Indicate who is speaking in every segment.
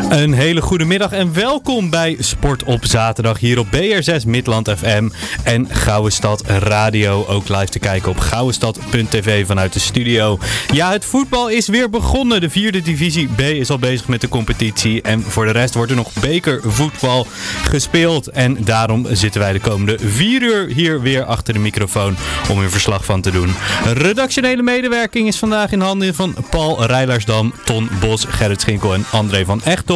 Speaker 1: Een hele goede middag en welkom bij Sport op Zaterdag hier op BR6 Midland FM en Gouwestad Radio. Ook live te kijken op gouwestad.tv vanuit de studio. Ja, het voetbal is weer begonnen. De 4e divisie B is al bezig met de competitie en voor de rest wordt er nog bekervoetbal gespeeld. En daarom zitten wij de komende 4 uur hier weer achter de microfoon om een verslag van te doen. Redactionele medewerking is vandaag in handen van Paul Rijlarsdam, Ton Bos, Gerrit Schinkel en André van Echtom.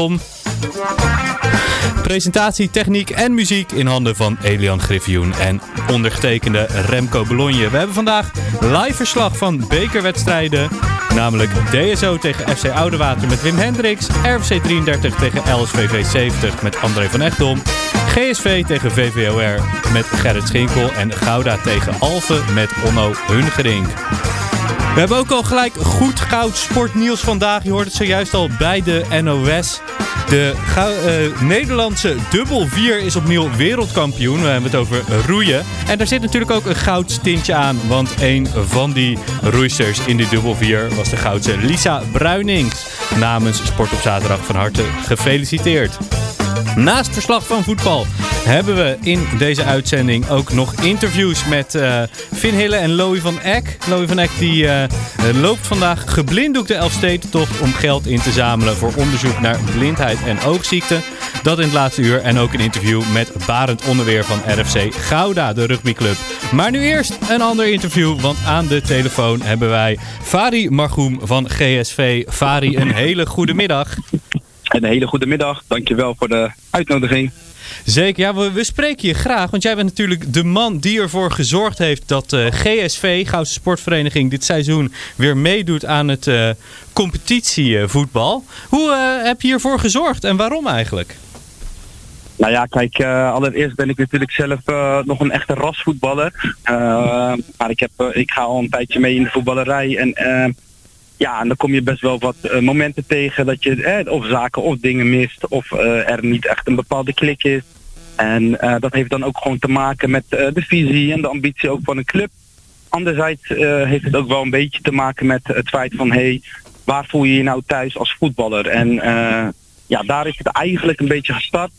Speaker 1: Presentatie, techniek en muziek in handen van Elian Griffioen en ondergetekende Remco Bologna. We hebben vandaag live verslag van bekerwedstrijden, namelijk DSO tegen FC Oudewater met Wim Hendricks, RFC 33 tegen LSVV 70 met André van Echtom, GSV tegen VVOR met Gerrit Schinkel en Gouda tegen Alphen met Onno Hungerink. We hebben ook al gelijk goed goud sportnieuws vandaag. Je hoort het zojuist al bij de NOS. De Nederlandse dubbel 4 is opnieuw wereldkampioen. We hebben het over roeien. En daar zit natuurlijk ook een goudstintje aan. Want een van die roeisters in die dubbel 4 was de goudse Lisa Bruinings. Namens Sport op Zaterdag van harte gefeliciteerd. Naast verslag van voetbal hebben we in deze uitzending ook nog interviews met Finn Hille en Loïe van Eck. Loïe van Eck die loopt vandaag geblinddoekt de Elfstedentocht om geld in te zamelen voor onderzoek naar blindheid en oogziekte. Dat in het laatste uur en ook een interview met Barend Onderweer van RFC Gouda, de rugbyclub. Maar nu eerst een ander interview, want aan de telefoon hebben wij Fari Margoem van GSV. Fari, een hele goede middag.
Speaker 2: Een hele goede middag, dankjewel voor de uitnodiging.
Speaker 1: Zeker, ja, we spreken je graag, want jij bent natuurlijk de man die ervoor gezorgd heeft dat GSV, Goudse Sportvereniging, dit seizoen weer meedoet aan het competitievoetbal. Hoe heb je hiervoor gezorgd en waarom eigenlijk?
Speaker 2: Nou ja, kijk, allereerst ben ik natuurlijk zelf nog een echte rasvoetballer. Maar ik ga al een tijdje mee in de voetballerij en dan kom je best wel wat momenten tegen dat je of zaken of dingen mist of er niet echt een bepaalde klik is. En dat heeft dan ook gewoon te maken met de visie en de ambitie ook van een club. Anderzijds heeft het ook wel een beetje te maken met het feit van waar voel je je nou thuis als voetballer? En daar is het eigenlijk een beetje gestart.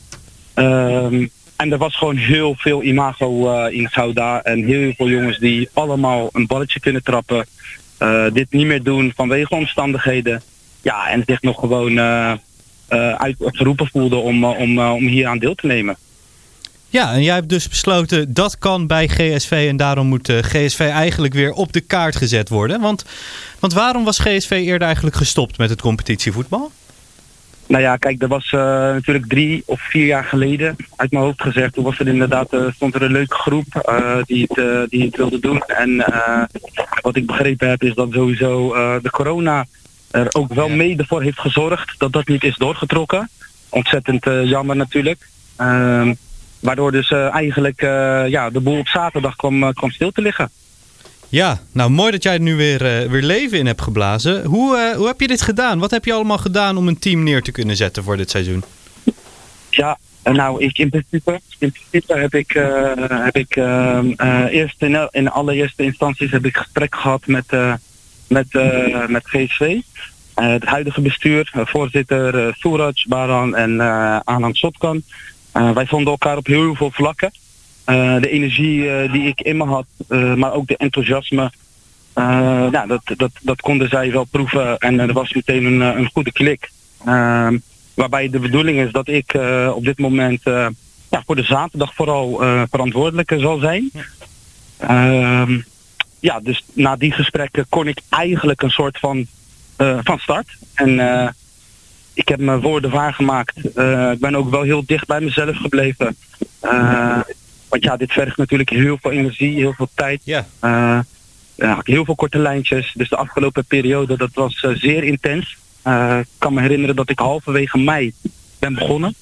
Speaker 2: En er was gewoon heel veel imago in Gouda en heel veel jongens die allemaal een balletje kunnen trappen. Dit niet meer doen vanwege omstandigheden. Ja, en zich nog gewoon uitgeroepen voelden om hier aan deel te nemen.
Speaker 1: Ja, en jij hebt dus besloten dat kan bij GSV en daarom moet GSV eigenlijk weer op de kaart gezet worden. Want waarom was GSV eerder eigenlijk gestopt met het competitievoetbal?
Speaker 2: Nou ja, kijk, dat was natuurlijk 3 of 4 jaar geleden uit mijn hoofd gezegd. Toen was er inderdaad, stond er een leuke groep die het wilde doen. En wat ik begrepen heb is dat sowieso de corona er ook wel mede voor heeft gezorgd dat dat niet is doorgetrokken. Ontzettend jammer natuurlijk. Waardoor dus eigenlijk de boel op zaterdag kwam stil te liggen.
Speaker 1: Ja, nou mooi dat jij er nu weer leven in hebt geblazen. Hoe heb je dit gedaan? Wat heb je allemaal gedaan om een team neer te kunnen zetten voor dit seizoen? Ja,
Speaker 2: nou in principe heb ik eerst in allereerste instanties heb ik gesprek gehad met GSV. Het huidige bestuur, voorzitter Suraj, Baran en Anand Sotkan. Wij vonden elkaar op heel veel vlakken. De energie die ik in me had, maar ook de enthousiasme, dat konden zij wel proeven en er was meteen een goede klik. Waarbij de bedoeling is dat ik op dit moment voor de zaterdag vooral verantwoordelijke zal zijn. Dus na die gesprekken kon ik eigenlijk een soort van start. En ik heb mijn woorden waargemaakt. Ik ben ook wel heel dicht bij mezelf gebleven. Want ja, dit vergt natuurlijk heel veel energie, heel veel tijd.
Speaker 1: Ja.
Speaker 2: Heel veel korte lijntjes. Dus de afgelopen periode, dat was zeer intens. Ik kan me herinneren dat ik halverwege mei ben begonnen.